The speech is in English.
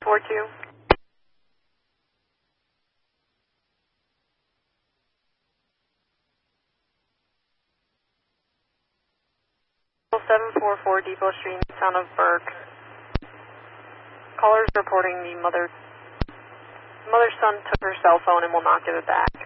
742. 744 Depot Street, town of Burke. Callers reporting the mother's son took her cell phone and will not give it back.